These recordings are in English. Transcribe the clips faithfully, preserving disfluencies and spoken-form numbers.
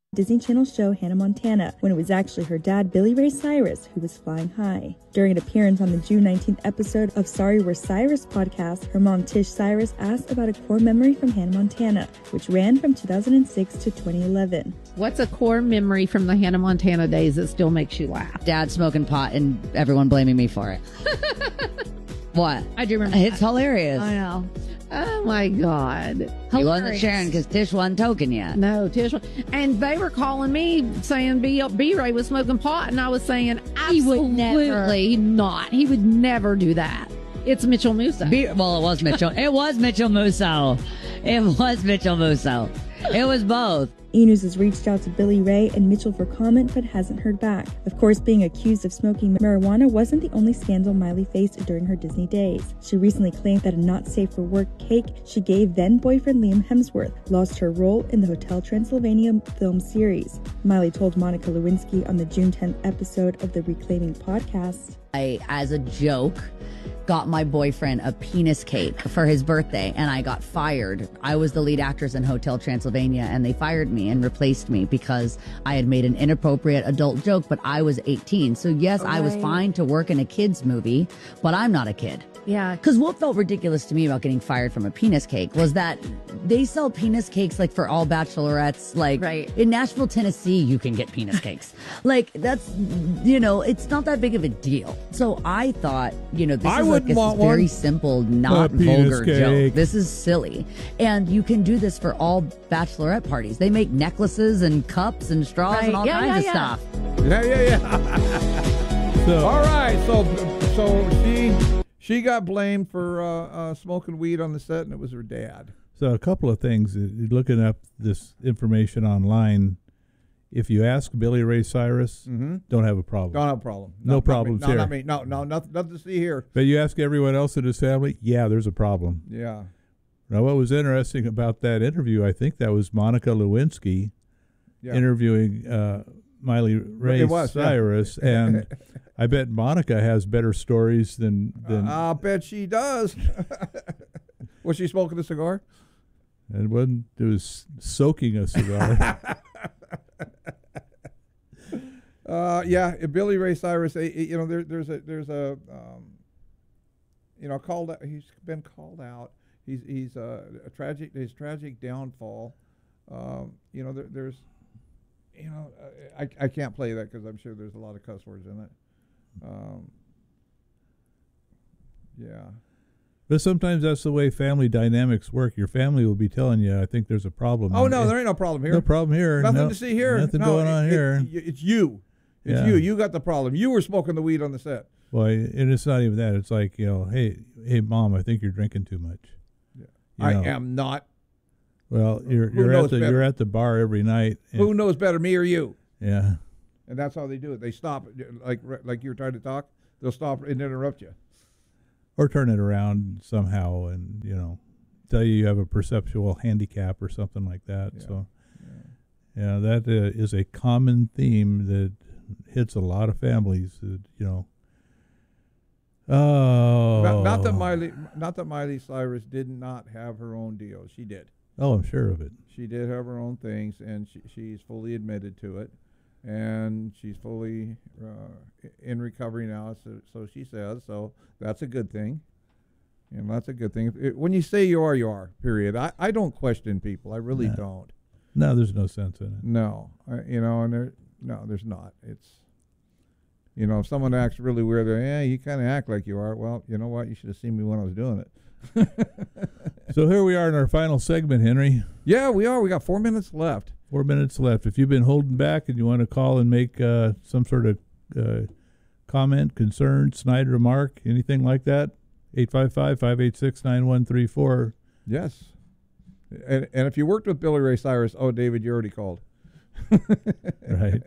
Disney Channel show Hannah Montana, when it was actually her dad, Billy Ray Cyrus, who was flying high. During an appearance on the June nineteenth episode of Sorry We're Cyrus podcast, her mom Tish Cyrus asked about a core memory from Hannah Montana, which ran from two thousand six to twenty eleven. What's a core memory from the Hannah Montana days that still makes you laugh? Dad smoking pot and everyone blaming me for it. What? I do remember. It's that. hilarious. I know. Oh my God. He Hilarious. wasn't sharing because Tish wasn't token yet. No, Tish. And they were calling me saying B. B-Ray was smoking pot, and I was saying absolutely not. He would never do that. It's Mitchell Musso. B- well, it was Mitchell. It was Mitchell Musso. It was Mitchell Musso. It was both. E! News has reached out to Billy Ray and Mitchell for comment, but hasn't heard back. Of course, being accused of smoking marijuana wasn't the only scandal Miley faced during her Disney days. She recently claimed that a not-safe-for-work cake she gave then-boyfriend Liam Hemsworth lost her role in the Hotel Transylvania film series. Miley told Monica Lewinsky on the June tenth episode of the Reclaiming podcast, I, as a joke, got my boyfriend a penis cake for his birthday, and I got fired. I was the lead actress in Hotel Transylvania, and they fired me and replaced me because I had made an inappropriate adult joke, but I was eighteen. So yes, right. I was fine to work in a kid's movie, but I'm not a kid. Yeah. Because what felt ridiculous to me about getting fired from a penis cake was that they sell penis cakes like for all bachelorettes. Like right. in Nashville, Tennessee, you can get penis cakes. Like that's, you know, it's not that big of a deal. So I thought, you know, this I is like this want very one. simple, not vulgar cake. joke. This is silly. And you can do this for all bachelorette parties. They make necklaces and cups and straws right. and all yeah, kinds yeah, of yeah. stuff. Yeah, yeah, yeah. So, all right, so so she she got blamed for uh, uh, smoking weed on the set, and it was her dad. So a couple of things. Looking up this information online, if you ask Billy Ray Cyrus, mm-hmm. don't have a problem. Don't have a problem. No, no problems no, here. Not me. No, no, nothing, nothing to see here. But you ask everyone else in his family, yeah, there's a problem. Yeah. Now, what was interesting about that interview, I think that was Monica Lewinsky yeah. interviewing uh, Miley Ray was, Cyrus, yeah. and I bet Monica has better stories than. than uh, I'll bet she does. Was she smoking a cigar? It wasn't. It was soaking a cigar. uh, yeah, Billy Ray Cyrus. You know, there, there's a there's a um, you know called. He's been called out. He's he's uh, a tragic. His tragic downfall. Um, you know, there, there's. You know, I, I can't play that because I'm sure there's a lot of cuss words in it. Um, yeah. But sometimes that's the way family dynamics work. Your family will be telling you, I think there's a problem. Oh, and no, it, there ain't no problem here. No problem here. Nothing no, to see here. Nothing no, going it, on it, here. It, it's you. It's yeah. you. You got the problem. You were smoking the weed on the set. Well, and it's not even that. It's like, you know, hey, hey, Mom, I think you're drinking too much. Yeah. You I know. am not. Well, you're Who you're knows at the better? you're at the bar every night. Who knows better, me or you? Yeah. And that's how they do it. They stop, like like you're trying to talk. They'll stop and interrupt you. Or turn it around somehow and, you know, tell you you have a perceptual handicap or something like that. Yeah. So, yeah, yeah that uh, is a common theme that hits a lot of families, that, you know. Oh. Not, not that Miley, not that Miley Cyrus did not have her own deal. She did. Oh, I'm sure of it. She did have her own things, and she, she's fully admitted to it. And she's fully uh, in recovery now, so, so she says. So that's a good thing. And that's a good thing. It, when you say you are, you are, period. I, I don't question people. I really no. don't. No, there's no sense in it. No. I, you know, and there, no, there's not. It's, you know, if someone acts really weird, they're, yeah, you kind of act like you are. Well, you know what? You should have seen me when I was doing it. So here we are in our final segment, Henry. Yeah, we are. We got four minutes left. Four minutes left. If you've been holding back and you want to call and make uh, some sort of uh, comment, concern, snide remark, anything like that, eight five five, five eight six, nine one three four. Yes. And, and if you worked with Billy Ray Cyrus, oh, David, you already called. Right.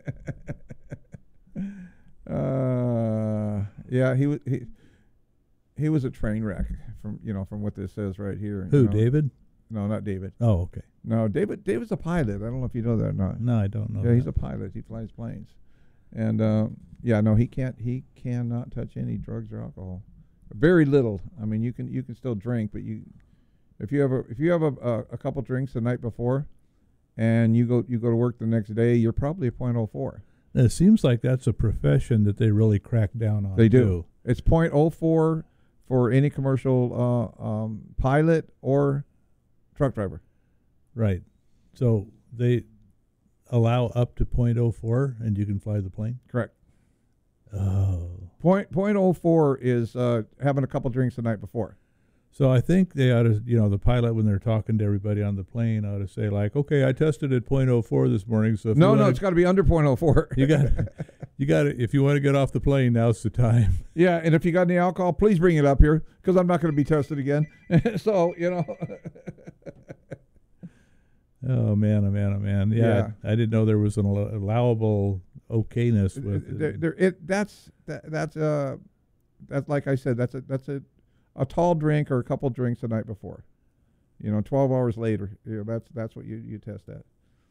Uh, yeah, he was he, he was a train wreck from you know from what this says right here. Who, you know. David? No, not David. Oh, okay. No, David. David's a pilot. I don't know if you know that or not. No, I don't know. Yeah, that. he's a pilot. He flies planes, and uh, yeah, no, he can't. He cannot touch any drugs or alcohol. Very little. I mean, you can you can still drink, but you if you have a if you have a a, a couple drinks the night before, and you go you go to work the next day, you're probably a point oh four. It seems like that's a profession that they really crack down on. They do. Too. It's point oh four for any commercial uh, um, pilot or truck driver. Right. So they allow up to point oh four, and you can fly the plane? Correct. Oh. Point point oh four is uh, having a couple drinks the night before. So I think they ought to, you know, the pilot, when they're talking to everybody on the plane, ought to say, like, okay, I tested at point oh four this morning, so if No, you no, wanna, it's got to be under point oh four. you got, you got to, if you want to get off the plane, now's the time. Yeah, and if you got any alcohol, please bring it up here because I'm not going to be tested again. So, you know. Oh, man, oh, man, oh, man. Yeah, Yeah. I, I didn't know there was an allow- allowable okayness with there, it. there, it that's that, that's uh that's like I said, that's a that's a a tall drink or a couple drinks the night before. You know, twelve hours later, you know, that's that's what you, you test at.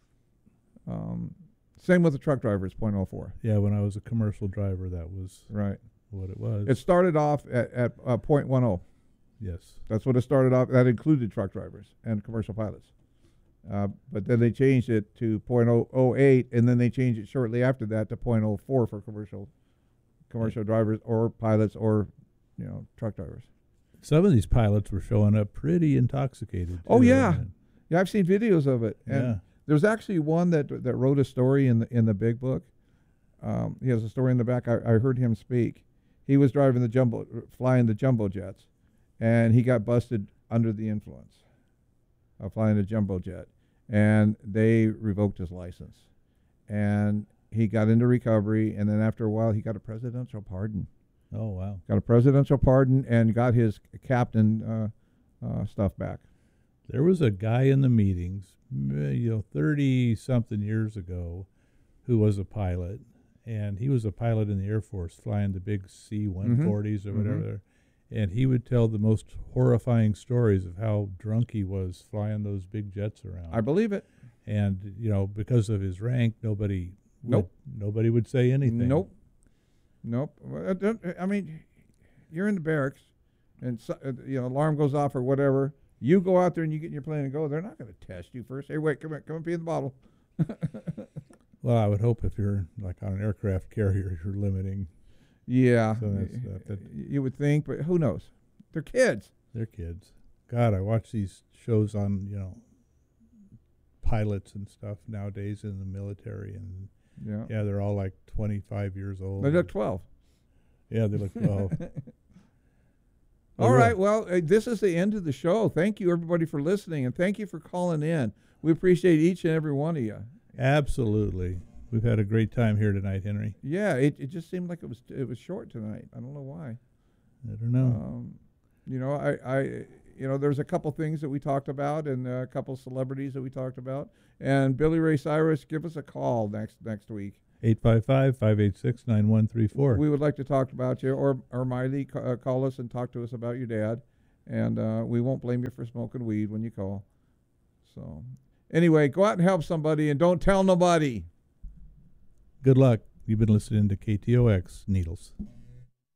Um, same with the truck drivers, point oh four. Yeah, when I was a commercial driver, that was Right. what it was. It started off at, at uh, point one oh. Yes. That's what it started off. That included truck drivers and commercial pilots. Uh, but then they changed it to point oh eight, and then they changed it shortly after that to point oh four for commercial commercial drivers or pilots or, you know, truck drivers. Some of these pilots were showing up pretty intoxicated. Oh, too, yeah. and- Yeah, I've seen videos of it. And Yeah. there's actually one that that wrote a story in the in the big book. Um, he has a story in the back. I, I heard him speak. He was driving the jumbo, flying the jumbo jets, and he got busted under the influence of flying a jumbo jet, and they revoked his license, and he got into recovery, and then after a while, he got a presidential pardon. Oh, wow. Got a presidential pardon and got his captain uh, uh, stuff back. There was a guy in the meetings, mm, you know, thirty-something years ago who was a pilot, and he was a pilot in the Air Force flying the big C one forties or whatever. Mhm. And he would tell the most horrifying stories of how drunk he was flying those big jets around. I believe it. And, you know, because of his rank, nobody Nope. would, nobody would say anything. Nope. Nope. Well, I don't- I mean, you're in the barracks, and so, uh, you know, alarm goes off or whatever. You go out there and you get in your plane and go. They're not going to test you first. Hey, wait, come on, come and pee in the bottle. Well, I would hope if you're like on an aircraft carrier, you're limiting. Yeah, So that's- that- that- you would think, but who knows? They're kids. They're kids. God, I watch these shows on, you know, pilots and stuff nowadays in the military, and Yeah, yeah, they're all like twenty-five years old. they look twelve. Yeah, they look twelve. All All right. right. Well, uh, this is the end of the show. Thank you, everybody, for listening, and thank you for calling in. We appreciate each and every one of you. Absolutely. We've had a great time here tonight, Henry. Yeah, it, it just seemed like it was it was short tonight. I don't know why. I don't know. Um, you know, I, I, you know, there's a couple things that we talked about, and a couple celebrities that we talked about. And Billy Ray Cyrus, give us a call next next week. eight five five, five eight six, nine one three four. We would like to talk about you, or or Miley, ca- uh, call us and talk to us about your dad, and uh, we won't blame you for smoking weed when you call. So, anyway, go out and help somebody, and don't tell nobody. Good luck. You've been listening to K T O X Needles.